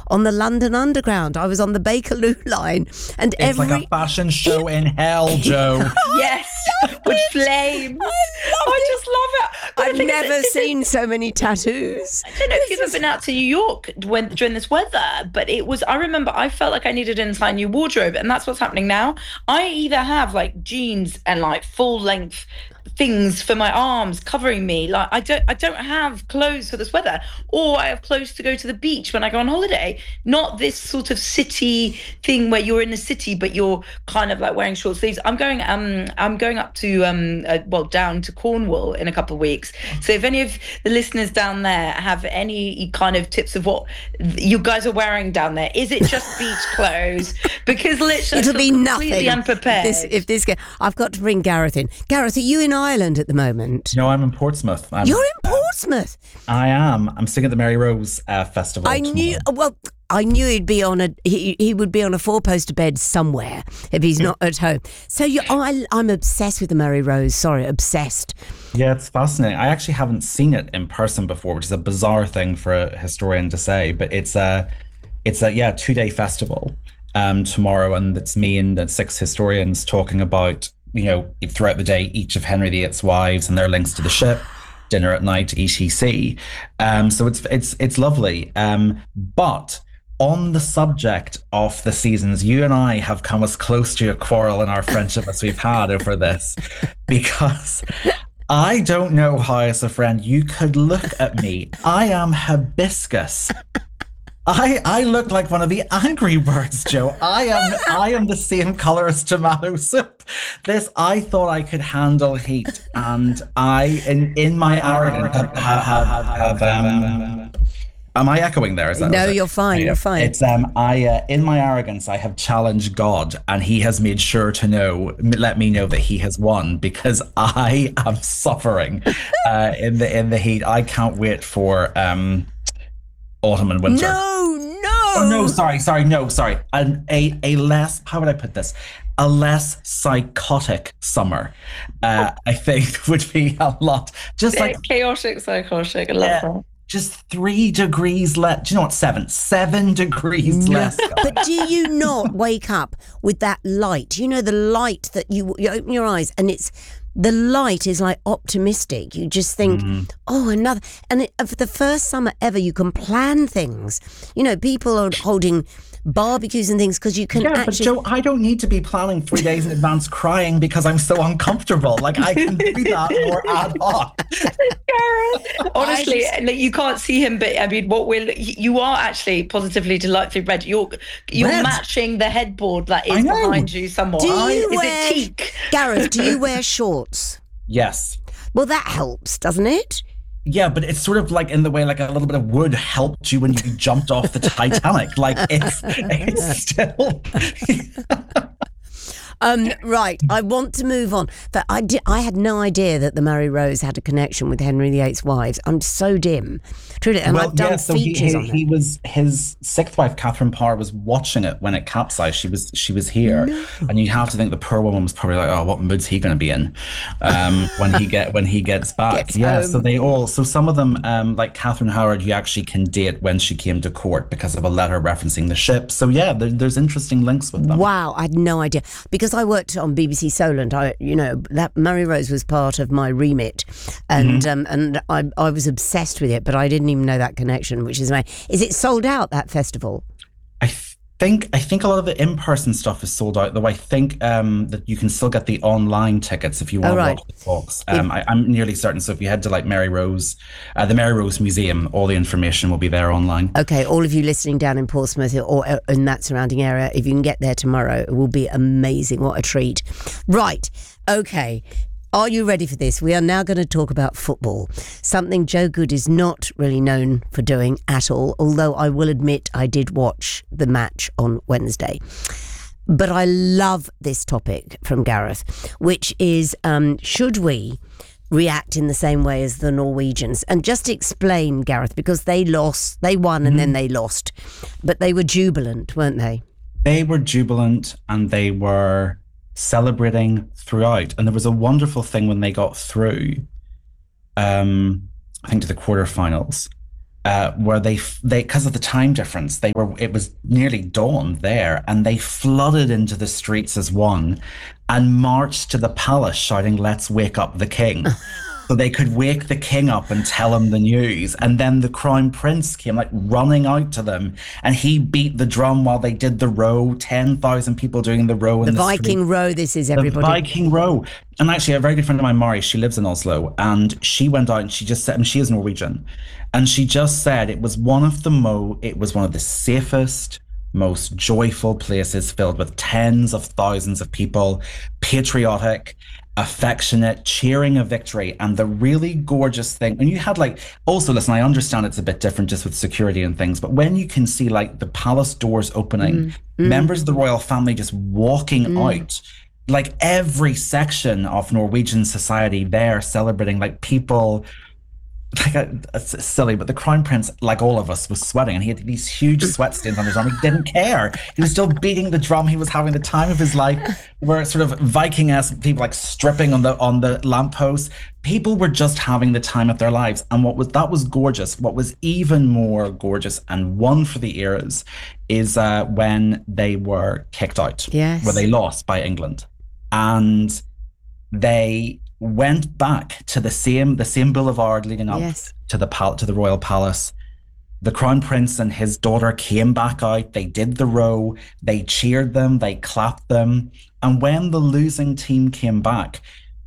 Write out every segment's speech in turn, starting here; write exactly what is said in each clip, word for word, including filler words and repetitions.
on the London Underground. I was on the Bakerloo line, and it's every like a fashion show in hell, Joe. Yes, with flames. I, I just love it. But I've never is, seen it, so many tattoos. I don't know if you've ever been out to New York when during this weather, but it was. I remember I felt like I needed an entire new wardrobe, and that's what's happening now. I either have like jeans and like full length things for my arms covering me, like I don't I don't have clothes for this weather, or I have clothes to go to the beach when I go on holiday. Not this sort of city thing where you're in the city but you're kind of like wearing short sleeves. I'm going um I'm going up to um uh, well down to Cornwall in a couple of weeks. So if any of the listeners down there have any kind of tips of what you guys are wearing down there, is it just beach clothes? Because literally it'll be nothing. Completely unprepared. If this, if this guy, I've got to bring Gareth in. Gareth, are you in Ireland at the moment? No, I'm in Portsmouth. I'm, You're in Portsmouth. Uh, I am. I'm singing at the Mary Rose uh, Festival. I tomorrow. knew. Well, I knew he'd be on a. He, he would be on a four-poster bed somewhere if he's not at home. So you, oh, I, I'm obsessed with the Mary Rose. Sorry, obsessed. Yeah, it's fascinating. I actually haven't seen it in person before, which is a bizarre thing for a historian to say. But it's a, it's a yeah two-day festival um, tomorrow, and it's me and uh, six historians talking about, you know, throughout the day, each of Henry the Eighth's wives and their links to the ship, dinner at night, et cetera. Um, so it's it's it's lovely. Um, but on the subject of the seasons, you and I have come as close to a quarrel in our friendship as we've had over this, because I don't know how, as a friend, you could look at me. I am hibiscus. I I look like one of the Angry Birds, Joe. I am I am the same color as tomato soup. This I thought I could handle heat, and I in in my arrogance have, have, have, have um. Am I echoing there? Is that, no, is you're fine. yeah. You're fine. It's um, I uh, in my arrogance, I have challenged God, and He has made sure to know, let me know that He has won, because I am suffering uh, in the in the heat. I can't wait for um, autumn and winter. No, no. Oh no, sorry, sorry, no, sorry. An, a a less, how would I put this? A less psychotic summer, uh, I think, would be a lot. Just like chaotic, psychotic. I love yeah. that. Just three degrees less. Do you know what? Seven. Seven degrees no. less. But do you not wake up with that light? You know, the light that you, you open your eyes and it's, the light is like optimistic. You just think, mm. oh, another. And it, for the first summer ever, you can plan things. You know, people are holding barbecues and things because you can yeah, actually... but Joe, I don't need to be planning three days in advance crying because I'm so uncomfortable. Like, I can do that more ad hoc. Honestly, just... you can't see him, but I mean, what will you are actually positively delightfully red. You're you're red. matching the headboard that is behind you somewhat. Do you is wear... it teak? Gareth, do you wear shorts? Yes. Well, that helps, doesn't it? Yeah, but it's sort of like in the way like a little bit of wood helped you when you jumped off the Titanic. Like it's, it's still... Um, right, I want to move on. But I, di- I had no idea that the Mary Rose had a connection with Henry the Eighth's wives. I'm so dim. Truly, and well, I've done yeah, so features he, on he, it. he was his sixth wife, Catherine Parr, was watching it when it capsized. She was she was here, no. and you have to think the poor woman was probably like, "Oh, what mood's he going to be in um, when he get when he gets back?" Gets yeah, home. so they all so some of them, um, like Catherine Howard, you actually can date when she came to court because of a letter referencing the ship. So yeah, there, there's interesting links with them. Wow, I had no idea because I worked on B B C Solent. I, you know, that Mary Rose was part of my remit, and Mm-hmm. um, and I I was obsessed with it, but I didn't even know that connection. Which is my, is it sold out, that festival? I think I think a lot of the in-person stuff is sold out, though I think um, that you can still get the online tickets if you want oh, to right. watch the talks. Um, I, I'm nearly certain. So if you head to like Mary Rose, uh, the Mary Rose Museum, all the information will be there online. Okay, all of you listening down in Portsmouth or in that surrounding area, if you can get there tomorrow, it will be amazing. What a treat. Right, okay. Are you ready for this? We are now going to talk about football, something Joe Good is not really known for doing at all, although I will admit I did watch the match on Wednesday. But I love this topic from Gareth, which is, um, should we react in the same way as the Norwegians? And just explain, Gareth, because they lost, they won and mm-hmm. then they lost, but they were jubilant, weren't they? They were jubilant and they were celebrating throughout, and there was a wonderful thing when they got through um I think to the quarterfinals, uh, where they they because of the time difference, they were it was nearly dawn there, and they flooded into the streets as one, and marched to the palace shouting, "Let's wake up the king." So they could wake the king up and tell him the news. And then the crown prince came like running out to them, and he beat the drum while they did the row. ten thousand people doing the row in The the Viking street. row, this is everybody. The Viking row. And actually, a very good friend of mine, Mari, she lives in Oslo, and she went out and she just said, and she is Norwegian, and she just said it was one of the mo, it was one of the safest, most joyful places, filled with tens of thousands of people, patriotic, affectionate, cheering a victory. And the really gorgeous thing, and you had like, also listen, I understand it's a bit different just with security and things, but when you can see like the palace doors opening, mm, members mm. of the royal family just walking mm. out, like every section of Norwegian society there celebrating, like people, like it's silly, but the crown prince, like all of us, was sweating, and he had these huge sweat stains on his arm. He didn't care. He was still beating the drum. He was having the time of his life. Where sort of Viking-esque people like stripping on the on the lampposts. People were just having the time of their lives, and what was that was gorgeous. What was even more gorgeous and one for the eras is uh, when they were kicked out, yes, where they lost by England, and they went back to the same the same boulevard leading up yes. to the pal- to the royal palace. The crown prince and his daughter came back out. They did the row. They cheered them. They clapped them. And when the losing team came back,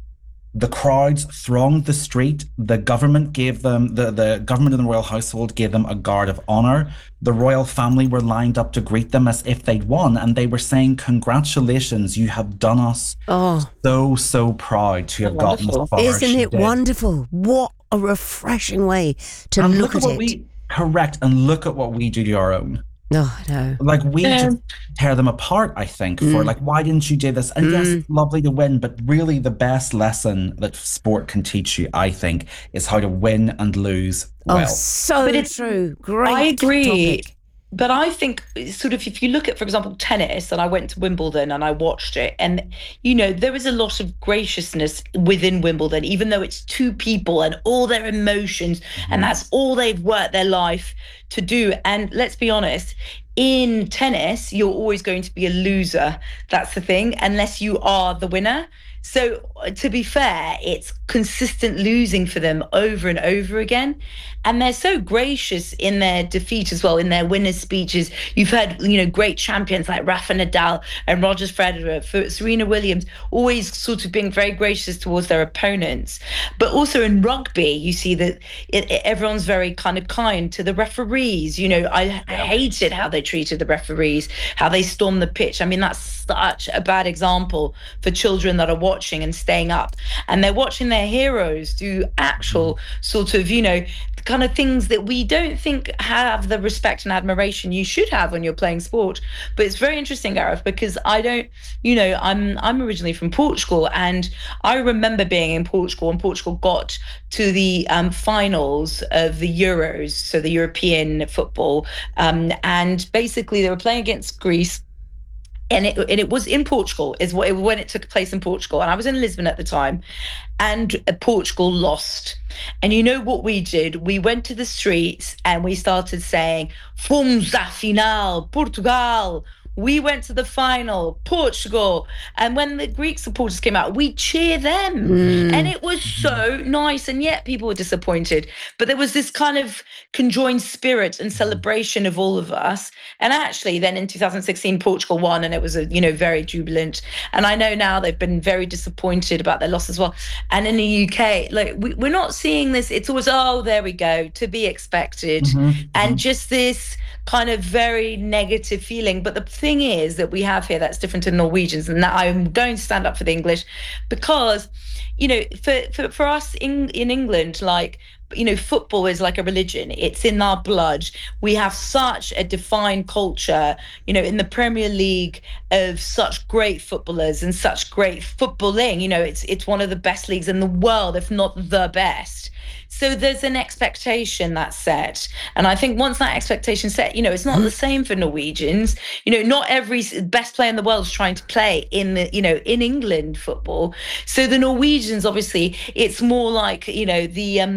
the crowds thronged the street. The government gave them the the government and the royal household gave them a guard of honor. The royal family were lined up to greet them as if they'd won, and they were saying, "Congratulations, you have done us oh. so so proud to have Wonderful. gotten as far." Isn't it did. wonderful? What a refreshing way to and look, look at, at, what it. We, correct, and look at what we do to our own. No, no. Like we Um, just tear them apart, I think, Mm. for like, why didn't you do this? And yes, Mm. it's lovely to win, but really the best lesson that sport can teach you, I think, is how to win and lose well. Oh, so But it's- true. Great I agree. topic. But I think sort of if you look at, for example, tennis, and I went to Wimbledon and I watched it, and, you know, there is a lot of graciousness within Wimbledon, even though it's two people and all their emotions, mm-hmm. and that's all they've worked their life to do. And let's be honest, in tennis, you're always going to be a loser. That's the thing, unless you are the winner. So to be fair, it's consistent losing for them over and over again. And they're so gracious in their defeat as well, in their winners' speeches. You've heard, you know, great champions like Rafa Nadal and Roger Federer, for Serena Williams, always sort of being very gracious towards their opponents. But also in rugby, you see that it, it, everyone's very kind of kind to the referees. You know, I, I hated how they treated the referees, how they stormed the pitch. I mean, that's such a bad example for children that are watching and staying up. And they're watching their heroes do actual sort of, you know, kind of things that we don't think have the respect and admiration you should have when you're playing sport. But it's very interesting, Gareth, because I don't, you know, I'm I'm originally from Portugal, and I remember being in Portugal, and Portugal got to the um, finals of the Euros, so the European football, um, and basically they were playing against Greece. And it and it was in Portugal, is what it, when it took place in Portugal. And I was in Lisbon at the time, and Portugal lost. And you know what we did? We went to the streets and we started saying, "Fomos à final, Portugal." We went to the final, Portugal. And when the Greek supporters came out, we cheer them. Mm. And it was so nice. And yet people were disappointed. But there was this kind of conjoined spirit and celebration of all of us. And actually then in two thousand sixteen, Portugal won, and it was, a you know, very jubilant. And I know now they've been very disappointed about their loss as well. And in the U K, like we, we're not seeing this. It's always, oh, there we go, to be expected. Mm-hmm. And mm-hmm. just this kind of very negative feeling. But the thing is that we have here that's different to Norwegians, and that I'm going to stand up for the English, because, you know, for for, for us in, in England, like, you know, football is like a religion. It's in our blood. We have such a defined culture, you know, in the Premier League, of such great footballers and such great footballing. You know, it's it's one of the best leagues in the world, if not the best. So there's an expectation that's set. And I think once that expectation's set, you know, it's not the same for Norwegians. You know, not every best player in the world is trying to play in the, you know, in England football. So the Norwegians, obviously, it's more like, you know, the, um,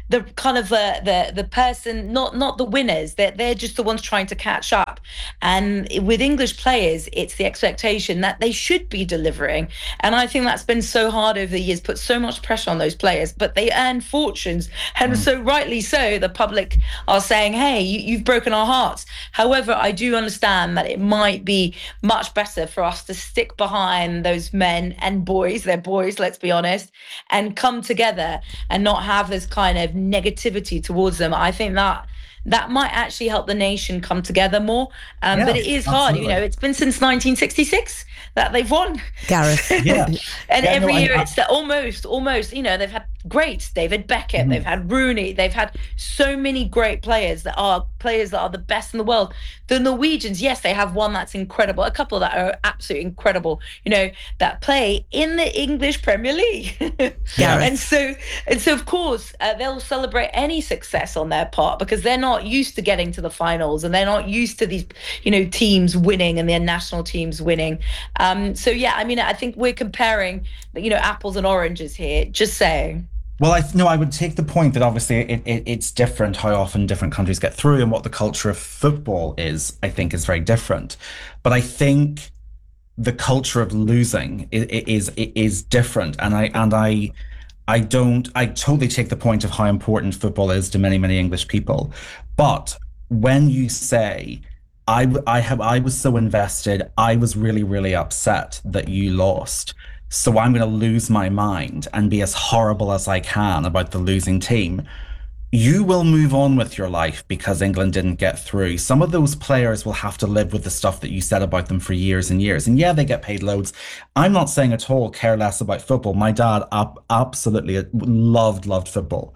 the kind of uh, the the person, not not the winners. They're they're just the ones trying to catch up. And with English players, it's the expectation that they should be delivering. And I think that's been so hard over the years, put so much pressure on those players. But they earn fortunes, and mm. so rightly so. The public are saying, "Hey, you, you've broken our hearts." However, I do understand that it might be much better for us to stick behind those men and boys. They're boys, let's be honest, and come together and not have this kind of negativity towards them. I think that that might actually help the nation come together more. Um, yeah, but it is hard. Absolutely. You know, it's been since nineteen sixty-six that they've won. Gareth. Yeah. And yeah, every no, year I, I, it's the almost, almost, you know, they've had greats, David Beckham, mm-hmm. they've had Rooney, they've had so many great players that are players that are the best in the world. The Norwegians, yes, they have one that's incredible, a couple that are absolutely incredible, you know, that play in the English Premier League. Yeah. And so, and so of course, uh, they'll celebrate any success on their part because they're not used to getting to the finals and they're not used to these, you know, teams winning and their national teams winning. Um, so yeah, I mean, I think we're comparing, you know, apples and oranges here, just saying. Well, I no, I would take the point that obviously it, it, it's different how often different countries get through and what the culture of football is, I think is very different. But I think the culture of losing is, is, is different. And I, and I, I don't, I totally take the point of how important football is to many, many English people. But when you say, I, I have, I was so invested, I was really, really upset that you lost. So I'm going to lose my mind and be as horrible as I can about the losing team. You will move on with your life because England didn't get through. Some of those players will have to live with the stuff that you said about them for years and years. And yeah, they get paid loads. I'm not saying at all care less about football. My dad ab- absolutely loved, loved football.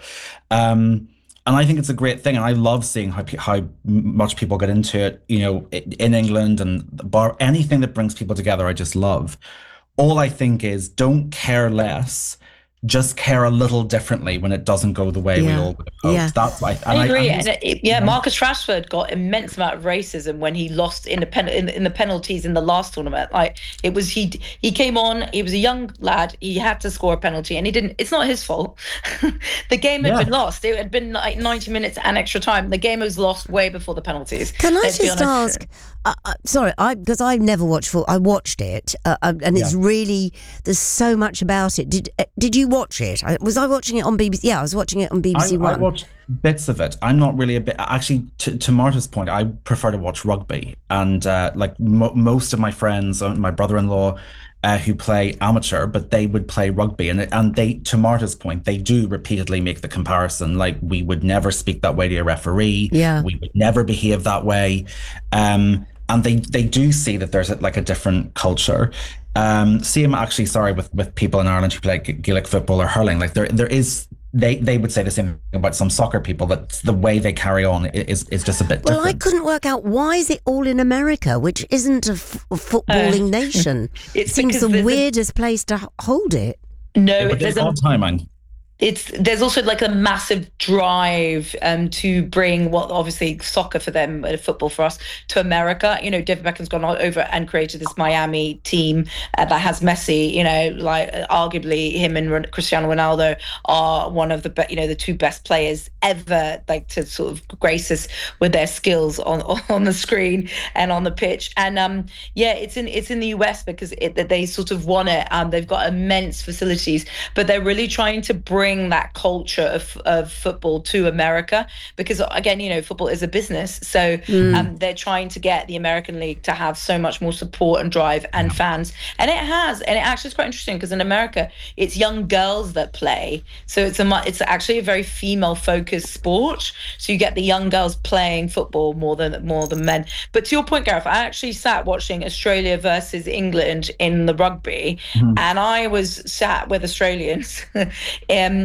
Um, and I think it's a great thing. And I love seeing how, how much people get into it, you know, in England and bar, anything that brings people together, I just love. All I think is don't care less, just care a little differently when it doesn't go the way yeah. we all would have hoped. Yeah. That's why. I, I agree. I, and it, yeah, Marcus Rashford got immense amount of racism when he lost in the pen, in, in the penalties in the last tournament. Like it was he he came on. He was a young lad. He had to score a penalty, and he didn't. It's not his fault. The game had yeah. been lost. It had been like ninety minutes and extra time. The game was lost way before the penalties. Can I just ask? Uh, uh, sorry, I because I've never watched football. I watched it, uh, and it's yeah. really there's so much about it. Did uh, did you watch it? I, was I watching it on B B C? Yeah, I was watching it on B B C I, One. I watched bits of it. I'm not really a bit. Actually, to, to Marta's point, I prefer to watch rugby, and uh, like mo- most of my friends, uh, my brother-in-law. Uh, who play amateur, but they would play rugby, and and they, to Marta's point, they do repeatedly make the comparison. Like we would never speak that way to a referee. Yeah, we would never behave that way. Um, and they they do see that there's a, like a different culture. Um, same actually, sorry, with with people in Ireland who play Gaelic football or hurling. Like there there is. They they would say the same thing about some soccer people, that the way they carry on is is just a bit different. Well, I couldn't work out why is it all in America, which isn't a, f- a footballing uh, nation. It seems the weirdest a... place to hold it. No, yeah, there's odd timing. It's there's also like a massive drive um, to bring what obviously soccer for them, uh, football for us, to America. You know, David Beckham's gone over and created this Miami team uh, that has Messi. You know, like uh, arguably him and Cristiano Ronaldo are one of the be- you know the two best players ever, like to sort of grace us with their skills on on the screen and on the pitch. And um, yeah, it's in it's in the U S because it, they sort of won it. Um, they've got immense facilities, but they're really trying to bring Bring that culture of, of football to America because again, you know, football is a business, so mm. um, they're trying to get the American League to have so much more support and drive and fans, and it has, and it actually is quite interesting because in America it's young girls that play, so it's a it's actually a very female focused sport. So you get the young girls playing football more than more than men. But to your point, Gareth, I actually sat watching Australia versus England in the rugby, mm. and I was sat with Australians. um,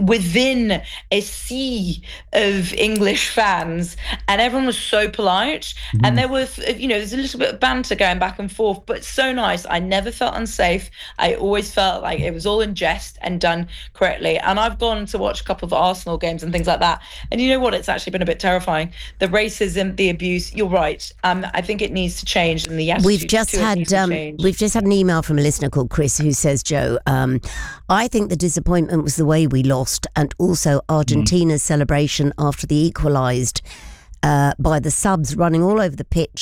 within a sea of English fans, and everyone was so polite, mm. and there was, you know, there's a little bit of banter going back and forth, but so nice. I never felt unsafe. I always felt like it was all in jest and done correctly. And I've gone to watch a couple of Arsenal games and things like that, and you know what, it's actually been a bit terrifying. The racism, the abuse, you're right. um I think it needs to change, and the attitude we've just had um, we've just had an email from a listener called Chris who says, Joe, um I think the disappointment was the way way we lost, and also Argentina's mm. celebration after the equalised uh, by the subs running all over the pitch